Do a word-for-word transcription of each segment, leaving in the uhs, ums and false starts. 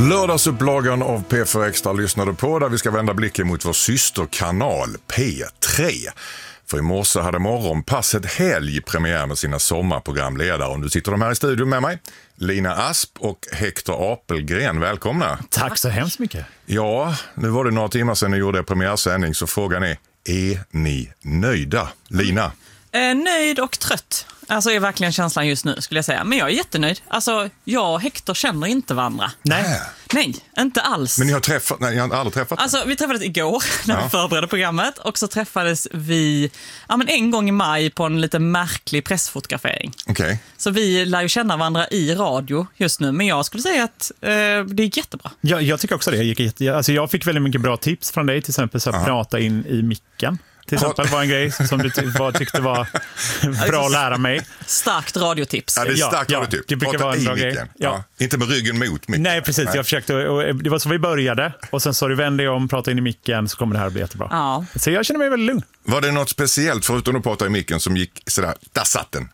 Lördagsupplagan av P fyra Extra lyssnade på, där vi ska vända blicken mot vår systerkanal P tre. För i morse hade Morgonpasset helgpremiär med sina sommarprogramledare. Och nu sitter de här i studion med mig, Lina Asp och Hector Apelgren. Välkomna. Tack så hemskt mycket. Ja, nu var det några timmar sedan ni gjorde premiärsändning, så frågan är, är ni nöjda? Lina? Eh, nöjd och trött. Alltså är verkligen känslan just nu, skulle jag säga. Men jag är jättenöjd. Alltså, jag och Hector känner inte varandra. Nej. Nej, inte alls. Men ni har träffat, nej, ni har aldrig träffat? Alltså, vi träffades igår när Ja. vi förberedde programmet. Och så träffades vi ja, men en gång i maj på en lite märklig pressfotografering. Okej. Okay. Så vi lär ju känna varandra i radio just nu. Men jag skulle säga att eh, det är jättebra. Jag, jag tycker också det. Jag, gick jätte, alltså jag fick väldigt mycket bra tips från dig, till exempel så att prata in i micken. Till exempel var en grej som du ty- var, tyckte var bra att lära mig. Starkt radiotips. Ja, det är starkt ja, radiotips. det brukar Prata vara en i bra micken. grej. Ja. Ja. Inte med ryggen mot micken. Nej, precis. Nej. Jag försökte, och det var så vi började. Och sen så du vände om, prata in i micken, så kommer det här bli jättebra. Ja. Så jag känner mig väldigt lugn. Var det något speciellt, förutom att prata i micken, som gick sådär, där satt den?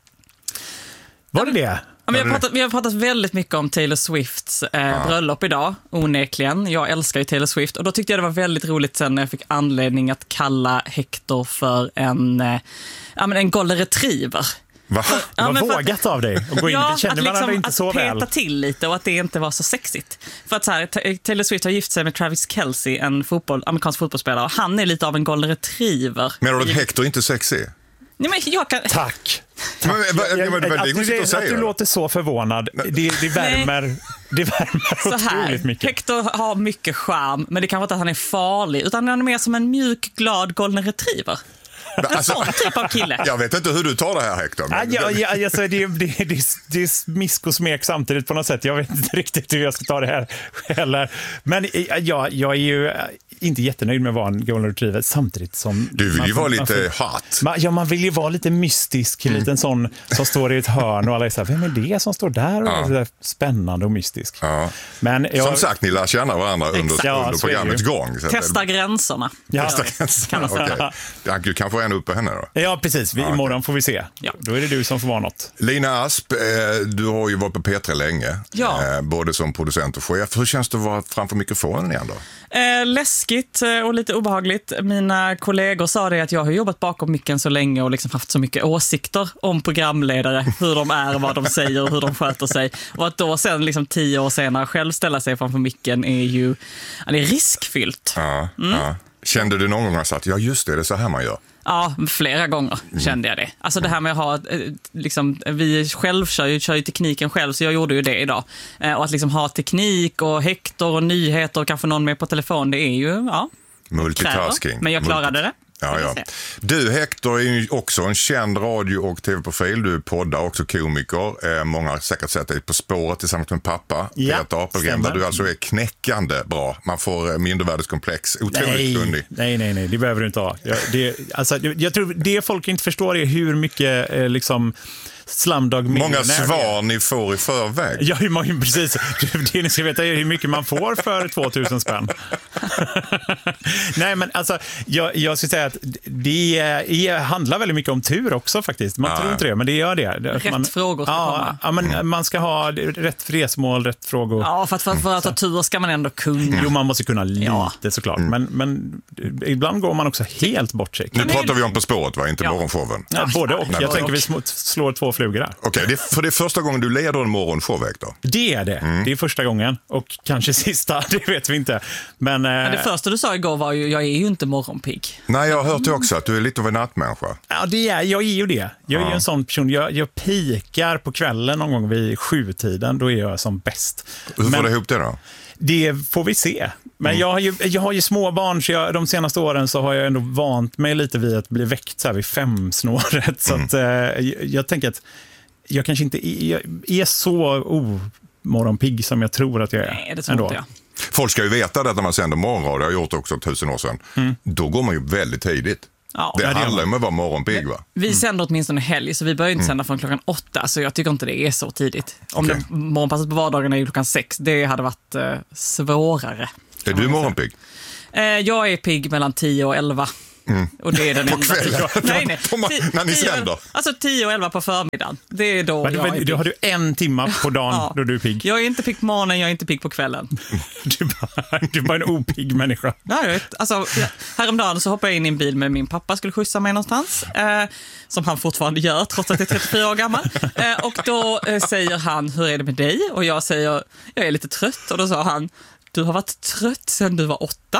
Var det det? Ja, vi, har pratat, vi har pratat väldigt mycket om Taylor Swifts eh, ja. bröllop idag, onekligen. Jag älskar ju Taylor Swift och då tyckte jag det var väldigt roligt sen när jag fick anledning att kalla Hector för en, eh, ja, men en golden retriever. Va? Det ja, var för vågat av dig att gå in. Ja, Vi känner att varandra liksom, inte så att väl. peta till lite och att det inte var så sexigt. För att så här, Taylor Swift har gift sig med Travis Kelce, en fotboll, amerikansk fotbollsspelare, och han är lite av en golden retriever. Menar du att Hector inte är sexig? Nej, men jag kan... Tack. Men, men, men, Jag- men, men, att, det går du, inte att att du säga. låter så förvånad, det, det värmer, det värmer Så här, otroligt mycket. Hector har mycket charm, men det kan vara inte att han är farlig, utan han är mer som en mjuk, glad golden retriever. En Alltså, sån typ av kille. jag vet inte hur du tar det här, Hector. Ja, Men, ja, ja, alltså, det, det, det, det är smisk och smek samtidigt på något sätt. Jag vet inte riktigt hur jag ska ta det här heller. Men ja, jag är ju inte jättenöjd med att vara en golden retriever samtidigt som... du vill ju man, vara man, lite man, hot. man, ja, man vill ju vara lite mystisk, mm. lite en sån som står i ett hörn och alla är så här, vem är det som står där? Och Ja. är så där spännande och mystisk. Ja. Men jag, Som sagt, ni lär känna varandra under, Exakt. Ja, under så är det programmets ju. gång. Så Testa gränserna. ja. Testa gränserna, Kan man säga. okej. Ja, du kan få en upp på henne då. Ja, precis. Vi, Ja, imorgon får vi se. Ja. Då är det du som får vara något. Lina Asp, eh, du har ju varit på P tre länge. Ja. Eh, både som producent och chef. Hur känns det att vara framför mikrofonen igen då? Eh, läskigt eh, och lite obehagligt. Mina kollegor sa det att jag har jobbat bakom micken så länge och liksom haft så mycket åsikter om programledare, hur de är, vad de säger och hur de sköter sig. Och att då sen liksom tio år senare själv ställa sig framför micken är ju ja, det är riskfyllt. Ja, mm. ja. Kände du någon gång att ja just det, det är så här man gör? Ja, flera gånger kände jag det. Alltså det här med att ha, eh, liksom, vi själv kör ju, kör ju tekniken själv, så jag gjorde ju det idag. Eh, och att liksom ha teknik och Hector och nyheter och kanske någon med på telefon, det är ju, ja. Multitasking. Kräver. Men jag klarade det. Ja, ja. Du, Hector, är ju också en känd radio- och tv-profil. Du poddar också komiker. Eh, många har säkert sett dig På spåret tillsammans med pappa, Ja, Peter Apelgren, där du alltså är knäckande bra. Man får eh, mindervärdeskomplex. Otroligt Nej, kunnig. nej, nej, nej, det behöver du inte ha. Jag, det, alltså, jag tror det folk inte förstår är hur mycket eh, liksom Slumdog Många Millionaire svar ni får i förväg. Ja, hur många, precis. Det ni ska veta är hur mycket man får för tvåtusen spänn. Nej, men alltså, jag, jag skulle säga att det är, handlar väldigt mycket om tur också faktiskt. Man ja. tror inte det, men det gör det. Rätt man, frågor ska ja, komma. ja, men man ska ha rätt resmål, rätt frågor. Ja, för att, för, för att ha tur ska man ändå kunna. Jo, man måste kunna lite Ja. såklart. Men, men ibland går man också helt bort sig. Nu pratar vi om På spåret, va? Inte Ja. morgonshowen. Ja, både och. Nej, Jag både tänker och. vi sm- slår två flugor där. Okej, det, för det är första gången du leder en morgonshow, Hector. Det är det. Mm. Det är första gången. Och kanske sista, det vet vi inte. Men, eh, Men det första du sa igår var ju, jag är ju inte morgonpigg. Nej, jag har hört det också, att du är lite av en nattmänniska. ja, det är, jag är ju det. Jag är Ja. ju en sån person. Jag, jag pikar på kvällen någon gång vid sjutiden. Då är jag som bäst. Hur får Men du ihop det då? det får vi se. Men Mm. jag, har ju, jag har ju små barn, så jag, de senaste åren så har jag ändå vant mig lite vid att bli väckt så här vid femsnåret. Så Mm. att, eh, jag, jag tänker att jag kanske inte är, är så omorgonpigg som jag tror att jag är. Nej, det tror ändå. inte jag. Folk ska ju veta det när man sänder morgonradio, jag har gjort det också tusen år sedan. Mm. Då går man ju väldigt tidigt. Ja. Det Ja, det gör handlar ju man. om att vara morgonpigg, va? Vi sänder åtminstone helg, så vi börjar inte sända från klockan åtta, så jag tycker inte det är så tidigt. Om Okej. det morgonpasset på vardagarna är ju klockan sex, det hade varit eh, svårare. Är du morgonpigg? Eh, jag är pigg mellan tio och elva. Mm. Och det är den på enda kvällen? nej, nej. På, när ni tio, sänder? Alltså tio och elva på förmiddagen. Det är då Men, jag är då har du en timma på dagen Ja. då du är pigg. Jag är inte pigg på morgonen, jag är inte pigg på kvällen. Du är bara, du är bara en opigg människa. Ja, jag vet. Alltså, häromdagen så hoppade jag in i en bil med min pappa, skulle skjutsa mig någonstans. Eh, som han fortfarande gör, trots att jag är trettiofyra år gammal. Eh, och då eh, säger han, hur är det med dig? Och jag säger, jag är lite trött. Och då sa han, du har varit trött sedan du var åtta.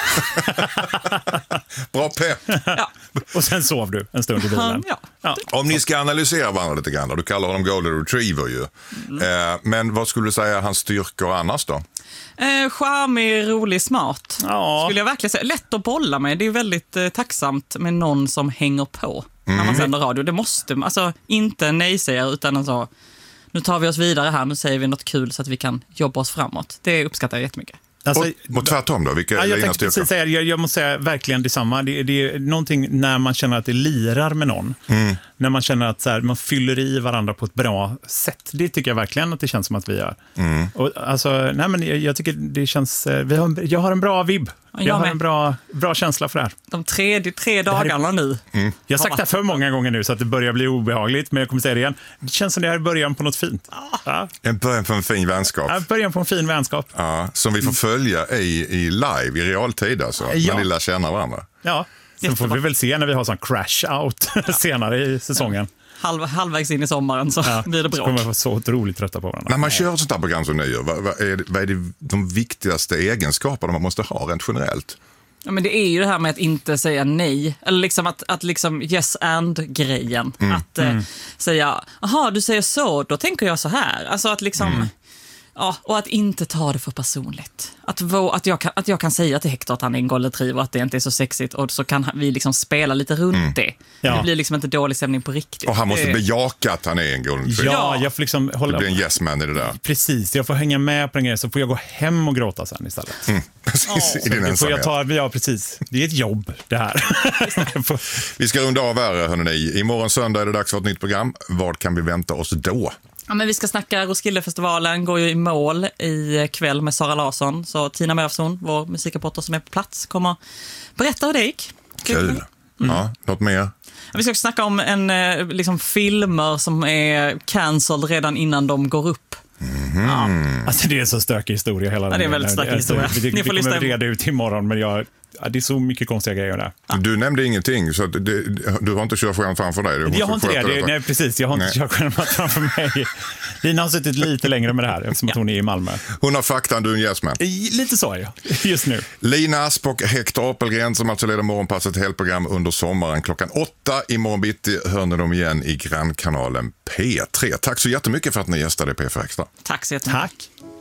Bra pepp. Ja. Och sen sov du en stund i bilen. Han, ja. Ja. Om ni ska analysera varandra lite grann, då, du kallar honom Golden Retriever ju. Mm. Eh, men vad skulle du säga hans styrkor annars då? Eh, charmig, rolig, smart. Ja. Skulle jag verkligen säga. Lätt att bolla med. Det är väldigt eh, tacksamt med någon som hänger på mm. när man sänder radio. Det måste, alltså inte nej-sägare utan alltså, nu tar vi oss vidare här, nu säger vi något kul så att vi kan jobba oss framåt. Det uppskattar jag jättemycket. Alltså, och, och tvärtom då? Vilka ja, är jag dina tänkte precis styrkor? säga, jag, jag måste säga verkligen detsamma. Det, det är någonting när man känner att det lirar med någon. Mm. När man känner att så här, man fyller i varandra på ett bra sätt. Det tycker jag verkligen att det känns som att vi gör. Mm. Och, alltså, nej, men jag, jag tycker det känns... Vi har, jag har en bra vibb. Jag, jag har en bra, bra känsla för det här. De tre, tre dagarna är, nu. Mm. Jag har sagt det för många gånger nu så att det börjar bli obehagligt. Men jag kommer säga det igen. Det känns som det är början på något fint. Ah. Ja. En början på en fin vänskap. Ja, början på en fin vänskap. Ja, som vi får följa i, i live, i realtid alltså. Ja. När ni lär känna varandra. Ja, sen får vi väl se när vi har sån crash out senare i säsongen. Halv, halvvägs in i sommaren så ja, blir det bråk. Så kommer vi vara så otroligt trötta på varandra. När man kör ett sånt här program som ni gör, vad, vad, är, vad är det, de viktigaste egenskaperna man måste ha rent generellt? Ja, men det är ju det här med att inte säga nej. Eller liksom att, att liksom yes and-grejen. Mm. Att eh, mm. säga, aha, du säger så, då tänker jag så här. Alltså att liksom... Mm. Ja, och att inte ta det för personligt. Att, vå, att, jag, kan, att jag kan säga till Hector att han är en golden retriever, att det inte är så sexigt. Och så kan vi liksom spela lite runt mm. det. Ja. Det blir liksom inte dålig stämning på riktigt. Och han måste det... bejaka att han är en golden retriever. Ja, jag får liksom hålla... Det blir en yes man i det där. Precis, jag får hänga med på den grejen, så får jag gå hem och gråta sen istället. Mm. Precis, oh. i din ensamhet. Jag ta, ja, precis. Det är ett jobb, det här. Vi ska runda av här, hörni. Imorgon söndag är det dags för ett nytt program. Vad kan vi vänta oss då? Ja, men vi ska snacka Roskildefestivalen, går ju i mål i kväll med Sara Larsson. Så Tina Mövsson, vår musikreporter som är på plats, kommer berätta hur det gick. Kul. Mm. Ja, något mer? Ja, vi ska också snacka om en, liksom, filmer som är cancelled redan innan de går upp. Mm. Ja. Alltså det är så stökig historia hela den. Ja, det är en väldigt stökig historia. Alltså, det, det, det kommer vi reda ut imorgon, men jag... Ja, det är så mycket konstiga grejer där. Ja. Du nämnde ingenting, så att det, du har inte körskärm framför dig. Du jag har inte det. det nej, precis. Jag har nej. inte körskärmat framför mig. Lina har suttit lite längre med det här eftersom ja. hon är i Malmö. Hon har faktan, du är en yes man. Lite så, ja. Just nu. Lina Asp och Hector Apelgren som alltså leder Morgonpasset, ett helt program under sommaren. Klockan åtta i morgon bitti hör ni dem igen i grannkanalen P tre. Tack så jättemycket för att ni gästade P fyra Extra. Tack så jättemycket. Tack.